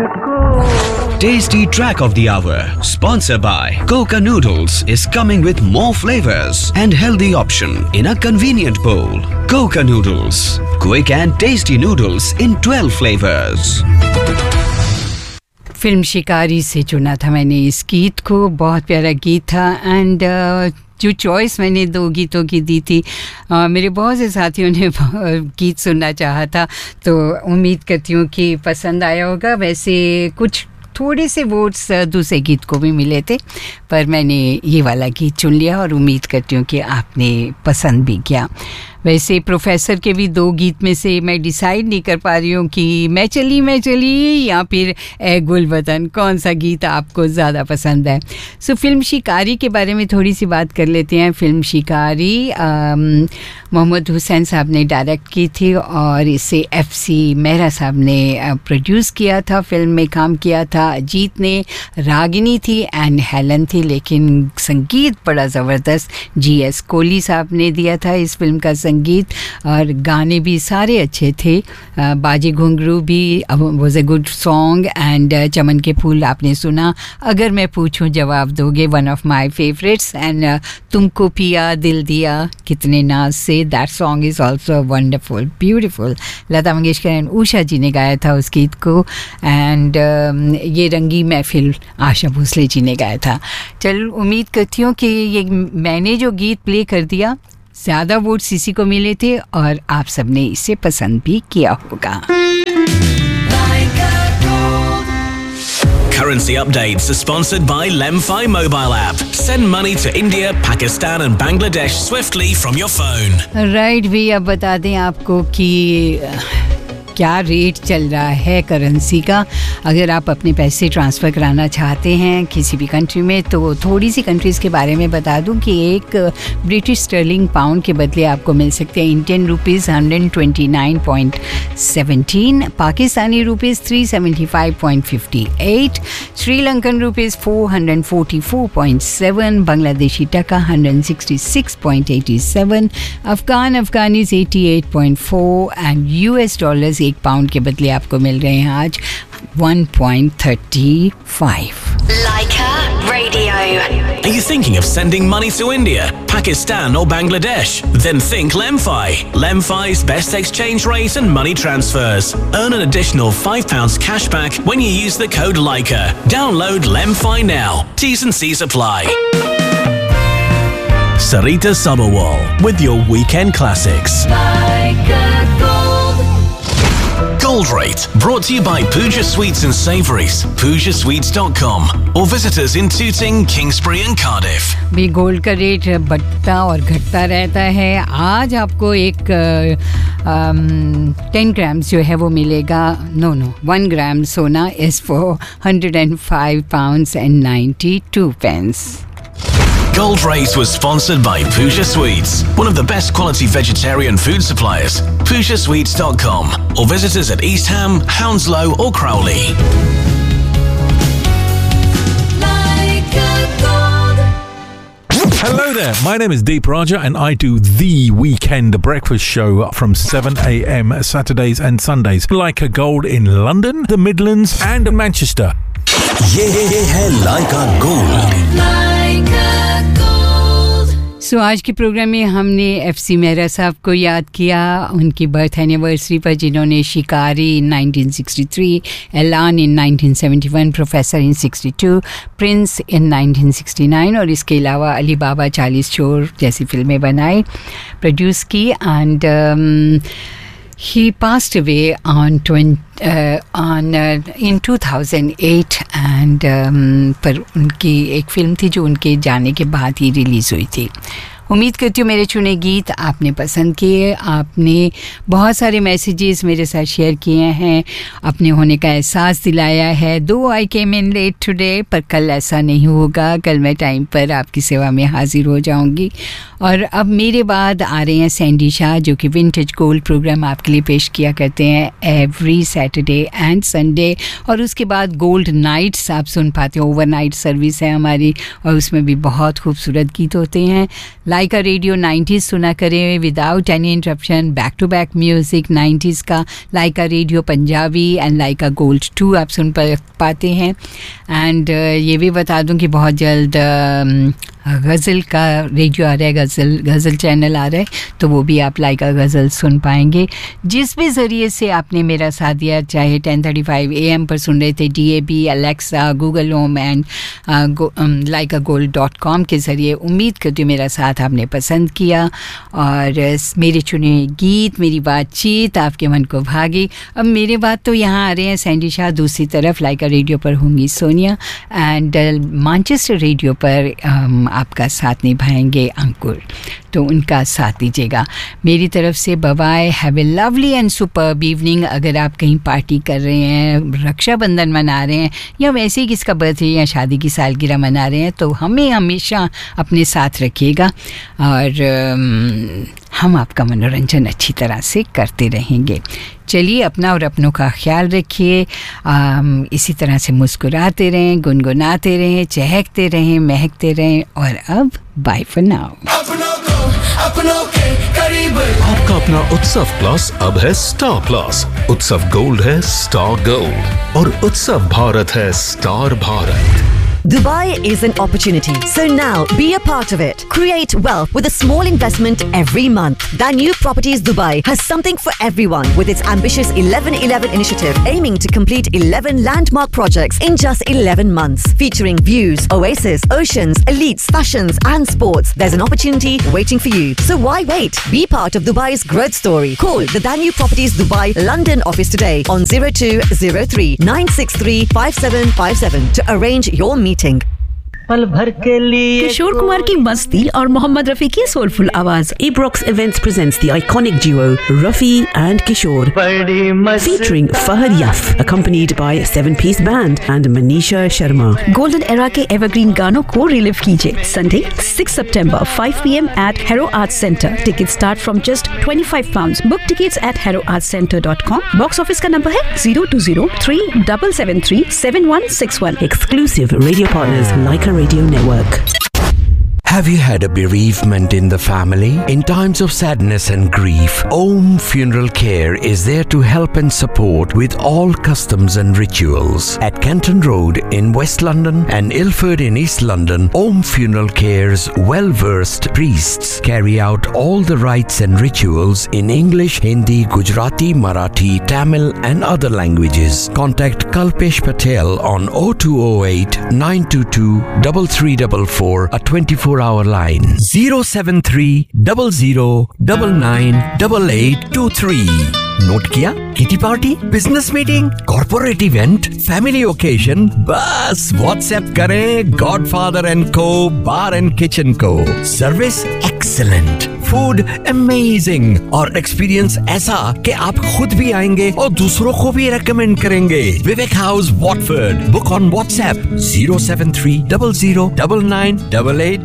Tasty track of the hour, sponsored by Coca Noodles, is coming with more flavors and healthy option in a convenient bowl. Coca Noodles, quick and tasty noodles in 12 flavors. Film शिकारी से चुना था मैंने इस गीत को, बहुत प्यारा गीत था। एंड जो चॉइस मैंने दो गीतों की दी थी, मेरे बहुत से साथियों ने गीत सुनना चाहा था, तो उम्मीद करती हूँ कि पसंद आया होगा। वैसे कुछ थोड़े से वोट्स दूसरे गीत को भी मिले थे, पर मैंने ये वाला गीत चुन लिया और उम्मीद करती हूँ कि आपने पसंद भी किया। वैसे प्रोफेसर के भी दो गीत में से मैं डिसाइड नहीं कर पा रही हूँ कि मैं चली या फिर ए गुल वतन, कौन सा गीत आपको ज़्यादा पसंद है। सो फिल्म शिकारी के बारे में थोड़ी सी बात कर लेते हैं। फिल्म शिकारी मोहम्मद हुसैन साहब ने डायरेक्ट की थी और इसे FC मेहरा साहब ने प्रोड्यूस किया था, फिल्म में काम किया था। अजीत ने रागिनी थी एंड हेलन थी, लेकिन संगीत बड़ा ज़बरदस्त GS कोहली साहब ने दिया था इस फिल्म का संगीत, और गाने भी सारे अच्छे थे। बाजे घुंघरू भी was a good song, and चमन के फूल आपने सुना। अगर मैं पूछूं जवाब दोगे, one of my favourites. And तुमको पिया दिल दिया कितने नाज से, that song is also wonderful, beautiful. Lata Mangeshkar and Usha जी ने गाया था उस गीत को। एंड ये रंगी महफिल आशा भोसले जी ने गाया था। चल, उम्मीद करती हूँ कि ये मैंने जो गीत प्ले कर दिया, ज़्यादा वोट्स इसी को मिले थे और आप सबने इसे पसंद भी किया होगा। Currency updates are sponsored by Lemfi mobile app. Send money to India, Pakistan and Bangladesh swiftly from your phone. Right भी, अब बता दें आपको कि क्या रेट चल रहा है करेंसी का। अगर आप अपने पैसे ट्रांसफ़र कराना चाहते हैं किसी भी कंट्री में, तो थोड़ी सी कंट्रीज़ के बारे में बता दूं कि एक ब्रिटिश स्टर्लिंग पाउंड के बदले आपको मिल सकते हैं Indian rupees 129.17, Pakistani rupees 375.58, Sri Lankan rupees 444.7, Bangladeshi टका 166.87, अफ़गानीज़ 88.4 एंड US डॉलर्स एक पाउंड के बदले आपको मिल रहे हैं आज 1.35. Leica Radio. Are you thinking of sending money to India, Pakistan or Bangladesh? Then think Lemfi. Lemfi's best exchange rate and money transfers. Earn an additional £5 cashback when you use the code Leica. Download Lemfi now. T's and C's apply. Sarita Sabharwal with your weekend classics. Leica Gold. Gold Rate, brought to you by Pooja Sweets and Savouries, PoojaSweets.com, or visit us in Tooting, Kingsbury and Cardiff. भी gold का rate बढ़ता और घटता रहता है। आज आपको एक 10 ग्राम्स जो है वो मिलेगा, 1 ग्राम सोना is for £105.92. Gold Rate was sponsored by Pooja Sweets, one of the best quality vegetarian food suppliers. PoojaSweets.com, or visit us at East Ham, Hounslow or Crowley. Hello there, my name is Deep Raja and I do The Weekend Breakfast Show from 7 a.m. Saturdays and Sundays. Leica Gold in London, the Midlands and Manchester. ये है Leica Gold. सो आज के programme में हमने FC Mehra साहब को याद किया, उनकी बर्थ एनिवर्सरी पर, जिन्होंने शिकारी इन 1963, एलान इन 1971, प्रोफेसर इन 62, प्रिंस इन 1969 और इसके अलावा अली बाबा 40 चोर जैसी फिल्में बनाई, प्रोड्यूस की। And he passed away in 2008 and पर उनकी एक फ़िल्म थी जो उनके जाने के बाद ही रिलीज़ हुई थी। उम्मीद करती हूँ मेरे चुने गीत आपने पसंद किए। आपने बहुत सारे मैसेजेस मेरे साथ शेयर किए हैं, अपने होने का एहसास दिलाया है। दो आई केम इन लेट टुडे, पर कल ऐसा नहीं होगा, कल मैं टाइम पर आपकी सेवा में हाजिर हो जाऊंगी। और अब मेरे बाद आ रहे हैं सैंडी शाह, जो कि विंटेज गोल्ड प्रोग्राम आपके लिए पेश किया करते हैं एवरी सैटरडे एंड संडे। और उसके बाद गोल्ड नाइट्स आप सुन पाते हो, ओवरनाइट सर्विस है हमारी और उसमें भी बहुत खूबसूरत गीत होते हैं। लाइका रेडियो 90s सुना करें without any interruption, back to back music 90s का. लाइका radio Punjabi and Lyca gold 2 आप सुन पाते हैं. एंड ये भी बता दूं कि बहुत जल्द गज़ल का रेडियो आ रहा है, गज़ल चैनल आ रहा है, तो वो भी आप लाइका गज़ल सुन पाएंगे. जिस भी ज़रिए से आपने मेरा साथ दिया, चाहे 10:35 AM पर सुन रहे थे, DAB, Alexa, Google home and laikagold.com के ज़रिए, उम्मीद करती हूँ मेरा साथ आपने पसंद किया और मेरे चुने गीत, मेरी बातचीत आपके मन को भागी. अब मेरे बाद तो यहाँ आ रहे हैं सैंडी शाह, दूसरी तरफ लाइका रेडियो पर होंगी सोनिया एंड मैनचेस्टर रेडियो पर आपका साथ निभाएंगे अंकुर, तो उनका साथ दीजिएगा. मेरी तरफ से bye, have a lovely and superb evening. अगर आप कहीं पार्टी कर रहे हैं, रक्षाबंधन मना रहे हैं या वैसे ही किसका बर्थडे या शादी की सालगिरह मना रहे हैं, तो हमें हमेशा अपने साथ रखिएगा और हम आपका मनोरंजन अच्छी तरह से करते रहेंगे. चलिए, अपना और अपनों का ख्याल रखिए. इसी तरह से मुस्कुराते रहें, गुनगुनाते रहें, चहकते रहें, महकते रहें. और अब बाय फॉर नाउ. आपका अपना उत्सव प्लस अब है स्टार प्लस. उत्सव गोल्ड है स्टार गोल्ड और उत्सव भारत है star Bharat. Dubai is an opportunity, so now be a part of it. Create wealth with a small investment every month. Danube Properties Dubai has something for everyone with its ambitious 11-11 initiative aiming to complete 11 landmark projects in just 11 months. Featuring views, oasis, oceans, elites, fashions and sports. There's an opportunity waiting for you. So why wait? Be part of Dubai's growth story. Call the Danube Properties Dubai London office today on 0203 963 5757 to arrange your meeting. पल भर के लिए किशोर कुमार की मस्ती और मोहम्मद रफी की soulful आवाज. Ebrox Events presents the iconic duo Rafi and Kishore, featuring Fahad Yaf, accompanied by a 7-piece band and Manisha Sharma. Golden era के evergreen गानों को relive कीजिए. Sunday 6 September 5 PM at Harrow Arts Centre. Tickets start from just £25. Book tickets at harrowartscentre.com. Box office का number है 0203-773-7161. Exclusive radio partners Laika Radio Network. Have you had a bereavement in the family? In times of sadness and grief, Om Funeral Care is there to help and support with all customs and rituals. At Kenton Road in West London and Ilford in East London, Om Funeral Care's well-versed priests carry out all the rites and rituals in English, Hindi, Gujarati, Marathi, Tamil and other languages. Contact Kalpesh Patel on 0208 922 3344, a 24-hour line. 073 0099 8823. Note किया? Kitty party, business meeting, corporate event, family occasion, बस WhatsApp करें godfather and को बार and kitchen को. Service excellent, food amazing और experience ऐसा कि आप खुद भी आएंगे और दूसरों को भी रेकमेंड करेंगे. विवेक house, Watford. Book on WhatsApp 073 0099 88